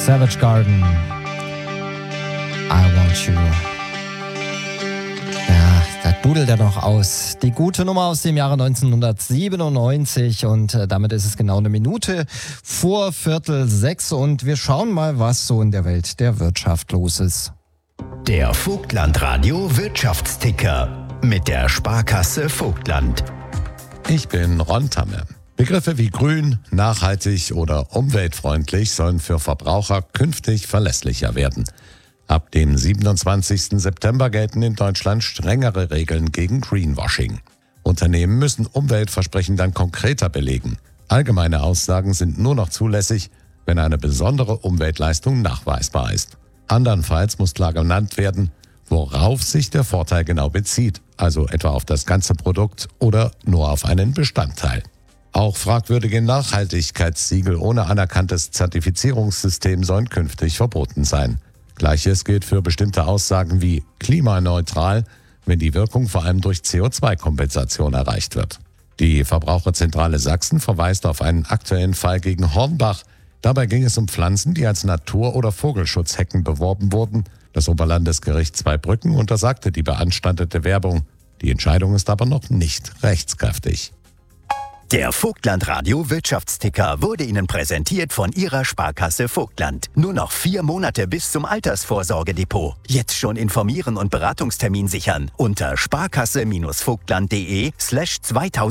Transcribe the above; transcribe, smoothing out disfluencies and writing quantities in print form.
Savage Garden. I want you. Ja, das budelt er noch aus. Die gute Nummer aus dem Jahre 1997 und damit ist es genau eine Minute vor 5:45 und wir schauen mal, was so in der Welt der Wirtschaft los ist. Der Vogtland-Radio Wirtschaftsticker mit der Sparkasse Vogtland. Ich bin Ron Tamme. Begriffe wie grün, nachhaltig oder umweltfreundlich sollen für Verbraucher künftig verlässlicher werden. Ab dem 27. September gelten in Deutschland strengere Regeln gegen Greenwashing. Unternehmen müssen Umweltversprechen dann konkreter belegen. Allgemeine Aussagen sind nur noch zulässig, wenn eine besondere Umweltleistung nachweisbar ist. Andernfalls muss klar genannt werden, worauf sich der Vorteil genau bezieht, also etwa auf das ganze Produkt oder nur auf einen Bestandteil. Auch fragwürdige Nachhaltigkeitssiegel ohne anerkanntes Zertifizierungssystem sollen künftig verboten sein. Gleiches gilt für bestimmte Aussagen wie klimaneutral, wenn die Wirkung vor allem durch CO2-Kompensation erreicht wird. Die Verbraucherzentrale Sachsen verweist auf einen aktuellen Fall gegen Hornbach. Dabei ging es um Pflanzen, die als Natur- oder Vogelschutzhecken beworben wurden. Das Oberlandesgericht Zweibrücken untersagte die beanstandete Werbung. Die Entscheidung ist aber noch nicht rechtskräftig. Der Vogtland-Radio Wirtschaftsticker wurde Ihnen präsentiert von Ihrer Sparkasse Vogtland. Nur noch 4 Monate bis zum Altersvorsorgedepot. Jetzt schon informieren und Beratungstermin sichern unter sparkasse-vogtland.de/2000.